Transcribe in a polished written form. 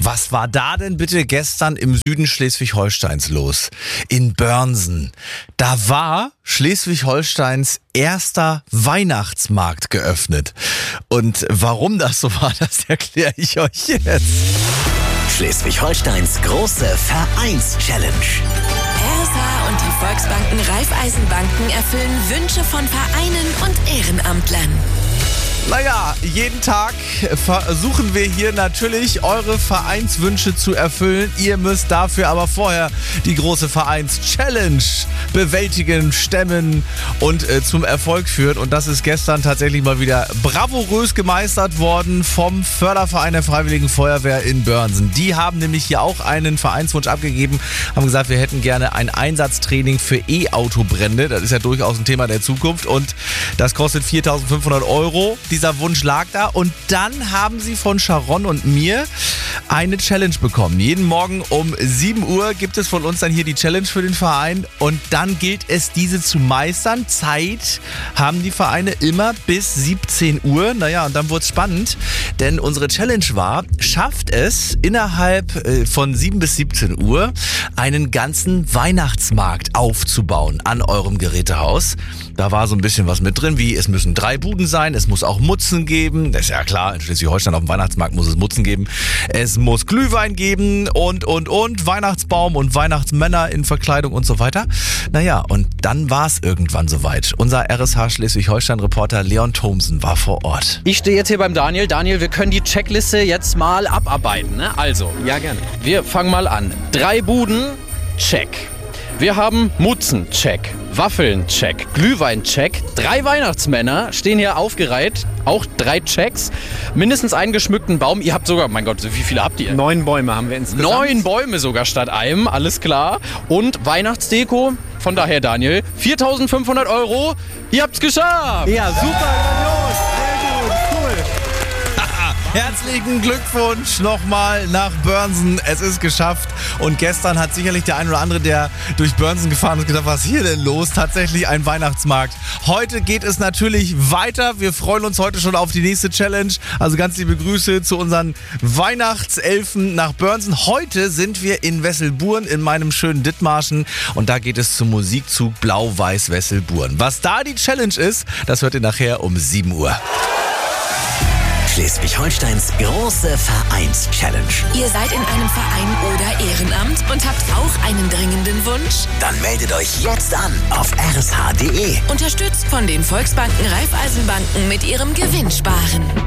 Was war da denn bitte gestern im Süden Schleswig-Holsteins los? In Börnsen. Da war Schleswig-Holsteins erster Weihnachtsmarkt geöffnet. Und warum das so war, das erkläre ich euch jetzt. Schleswig-Holsteins große Vereins-Challenge. RSH und die Volksbanken Raiffeisenbanken erfüllen Wünsche von Vereinen und Ehrenamtlern. Naja, jeden Tag versuchen wir hier natürlich eure Vereinswünsche zu erfüllen. Ihr müsst dafür aber vorher die große Vereins-Challenge bewältigen, stemmen und zum Erfolg führen. Und das ist gestern tatsächlich mal wieder bravourös gemeistert worden vom Förderverein der Freiwilligen Feuerwehr in Börnsen. Die haben nämlich hier auch einen Vereinswunsch abgegeben, haben gesagt, wir hätten gerne ein Einsatztraining für E-Autobrände. Das ist ja durchaus ein Thema der Zukunft und das kostet 4.500 €. Dieser Wunsch lag da und dann haben sie von Sharon und mir eine Challenge bekommen. Jeden Morgen um 7 Uhr gibt es von uns dann hier die Challenge für den Verein und dann gilt es, diese zu meistern. Zeit haben die Vereine immer bis 17 Uhr. Naja, und dann wurde es spannend, denn unsere Challenge war, schafft es innerhalb von 7 bis 17 Uhr einen ganzen Weihnachtsmarkt aufzubauen an eurem Gerätehaus. Da war so ein bisschen was mit drin, wie es müssen 3 Buden sein, es muss auch Mutzen geben. Das ist ja klar, in Schleswig-Holstein auf dem Weihnachtsmarkt muss es Mutzen geben. Es muss Glühwein geben und. Weihnachtsbaum und Weihnachtsmänner in Verkleidung und so weiter. Naja, und dann war es irgendwann soweit. Unser RSH Schleswig-Holstein-Reporter Leon Thomsen war vor Ort. Ich stehe jetzt hier beim Daniel. Daniel, wir können die Checkliste jetzt mal abarbeiten, ne? Also, Ja, gerne. wir fangen mal an. 3 Buden, check. Wir haben Mutzen, check. Waffeln, check. Glühwein, check. 3 Weihnachtsmänner stehen hier aufgereiht. Auch 3 Checks. Mindestens einen geschmückten Baum. Ihr habt sogar, mein Gott, wie viele habt ihr? 9 Bäume haben wir insgesamt. 9 Bäume sogar statt einem, alles klar. Und Weihnachtsdeko, von daher Daniel, 4.500 €. Ihr habt's geschafft! Ja, super, grandios. Sehr gut, cool. Herzlichen Glückwunsch nochmal nach Börnsen. Es ist geschafft. Und gestern hat sicherlich der ein oder andere, der durch Börnsen gefahren ist, gedacht, was ist hier denn los? Tatsächlich ein Weihnachtsmarkt. Heute geht es natürlich weiter. Wir freuen uns heute schon auf die nächste Challenge. Also ganz liebe Grüße zu unseren Weihnachtselfen nach Börnsen. Heute sind wir in Wesselburen in meinem schönen Dithmarschen. Und da geht es zum Musikzug Blau-Weiß Wesselburen. Was da die Challenge ist, das hört ihr nachher um 7 Uhr. Schleswig-Holsteins große Vereins-Challenge. Ihr seid in einem Verein oder Ehrenamt und habt auch einen dringenden Wunsch? Dann meldet euch jetzt an auf rsh.de. Unterstützt von den Volksbanken Raiffeisenbanken mit ihrem Gewinnsparen.